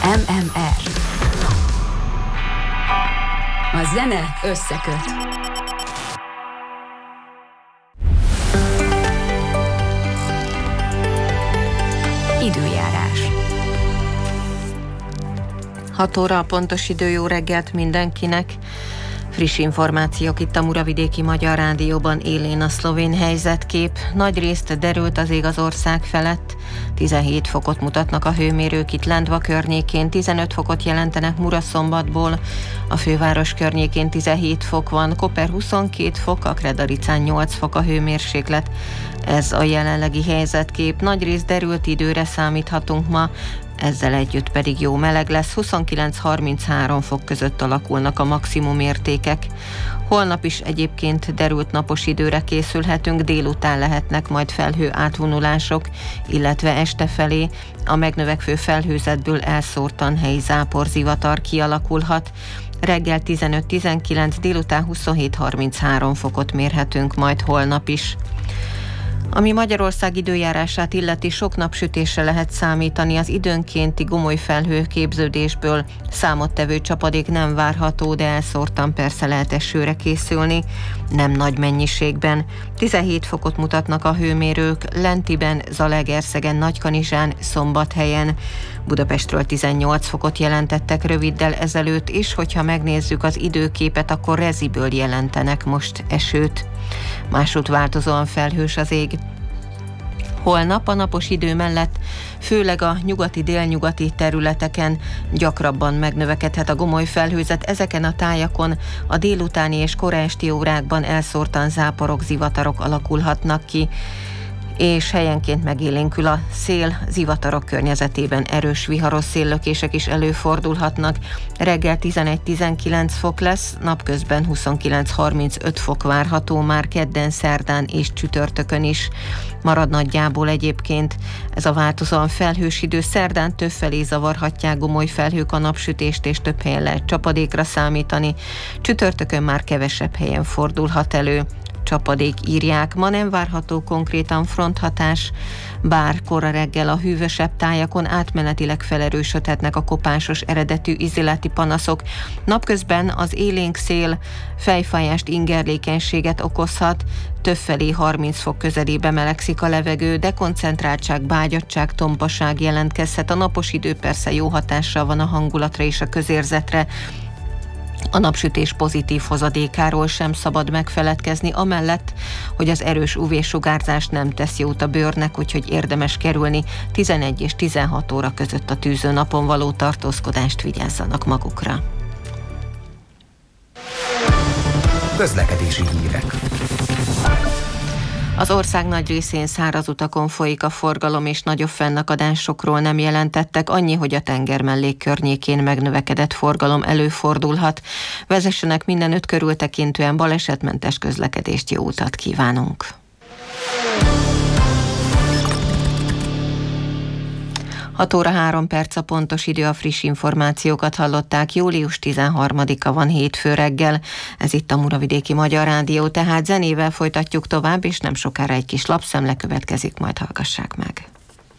MMR. A zene összeköt. Időjárás. 6 óra a pontos idő, jó reggelt mindenkinek. Friss információk itt a Muravidéki Magyar Rádióban, élén a szlovén helyzetkép. Nagyrészt derült az ég az ország felett. 17 fokot mutatnak a hőmérők itt Lendva környékén, 15 fokot jelentenek Muraszombatból, a főváros környékén 17 fok van, Koper 22 fok, a Kredaricán 8 fok a hőmérséklet. Ez a jelenlegi helyzetkép. Nagyrészt derült időre számíthatunk ma, ezzel együtt pedig jó meleg lesz, 29-33 fok között alakulnak a maximum értékek. Holnap is egyébként derült napos időre készülhetünk, délután lehetnek majd felhő átvonulások, illetve este felé a megnövekvő felhőzetből elszórtan helyi záporzivatar kialakulhat. Reggel 15-19, délután 27-33 fokot mérhetünk majd holnap is. Ami Magyarország időjárását illeti, sok napsütésre lehet számítani, az időnkénti gomoly felhőképződésből számottevő csapadék nem várható, de elszórtan persze lehet esőre készülni, nem nagy mennyiségben. 17 fokot mutatnak a hőmérők Lentiben, Zalaegerszegen, Nagykanizsán, Szombathelyen. Budapestről 18 fokot jelentettek röviddel ezelőtt, és hogyha megnézzük az időképet, akkor Reziből jelentenek most esőt. Másút változóan felhős az ég. Holnap a napos idő mellett főleg a nyugati-délnyugati területeken gyakrabban megnövekedhet a gomoly felhőzet. Ezeken a tájakon a délutáni és kora esti órákban elszórtan záporok, zivatarok alakulhatnak ki, és helyenként megélénkül a szél, zivatarok környezetében erős viharos széllökések is előfordulhatnak. Reggel 11-19 fok lesz, napközben 29-35 fok várható már kedden, szerdán és csütörtökön is. Marad nagyjából egyébként ez a változóan felhős idő. Szerdán többfelé zavarhatják gomoly felhők a napsütést, és több helyen lehet csapadékra számítani. Csütörtökön már kevesebb helyen fordulhat elő csapadék, írják. Ma nem várható konkrétan fronthatás, bár kora reggel a hűvösebb tájakon átmenetileg felerősödhetnek a kopásos eredetű ízületi panaszok. Napközben az élénk szél fejfájást, ingerlékenységet okozhat, többfelé 30 fok közelébe melegszik a levegő, de koncentráltság, bágyadtság, tompaság jelentkezhet. A napos idő persze jó hatással van a hangulatra és a közérzetre. A napsütés pozitív hozadékáról sem szabad megfeledkezni, amellett, hogy az erős UV-sugárzás nem tesz jót a bőrnek, úgyhogy érdemes kerülni 11 és 16 óra között a tűző napon való tartózkodást, vigyázzanak magukra. Közlekedési hírek. Az ország nagy részén száraz utakon folyik a forgalom, és nagyobb fennakadásokról nem jelentettek, annyi, hogy a tengermellék környékén megnövekedett forgalom előfordulhat. Vezessenek minden 5 körültekintően, balesetmentes közlekedést, jó utat kívánunk! Hat óra 3 perc a pontos idő, a friss információkat hallották. Július 13-a van, hétfő reggel. Ez itt a Muravidéki Magyar Rádió, tehát zenével folytatjuk tovább, és nem sokára egy kis lapszemle következik, majd hallgassák meg.